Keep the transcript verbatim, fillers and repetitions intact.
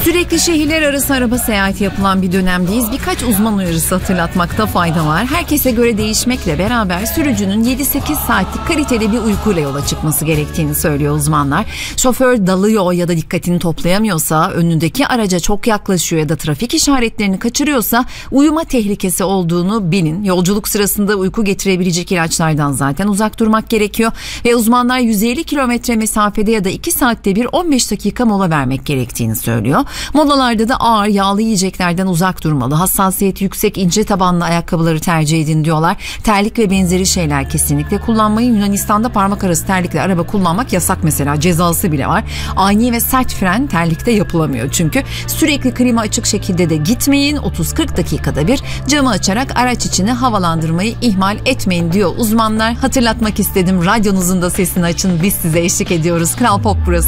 Sürekli şehirler arası araba seyahati yapılan bir dönemdeyiz. Birkaç uzman uyarısı hatırlatmakta fayda var. Herkese göre değişmekle beraber sürücünün yedi sekiz saatlik kaliteli bir uykuyla yola çıkması gerektiğini söylüyor uzmanlar. Şoför dalıyor ya da dikkatini toplayamıyorsa, önündeki araca çok yaklaşıyor ya da trafik işaretlerini kaçırıyorsa uyuma tehlikesi olduğunu bilin. Yolculuk sırasında uyku getirebilecek ilaçlardan zaten uzak durmak gerekiyor. Ve uzmanlar yüz elli kilometre mesafede ya da iki saatte bir on beş dakika mola vermek gerektiğini söylüyor. Molalarda da ağır yağlı yiyeceklerden uzak durmalı. Hassasiyeti yüksek ince tabanlı ayakkabıları tercih edin diyorlar. Terlik ve benzeri şeyler kesinlikle kullanmayın. Yunanistan'da parmak arası terlikle araba kullanmak yasak mesela, cezası bile var. Ani ve sert fren terlikte yapılamıyor çünkü. Sürekli klima açık şekilde de gitmeyin. otuz kırk dakikada bir camı açarak araç içini havalandırmayı ihmal etmeyin diyor uzmanlar. Hatırlatmak istedim, radyonuzun da sesini açın, biz size eşlik ediyoruz. Kral Pop burası.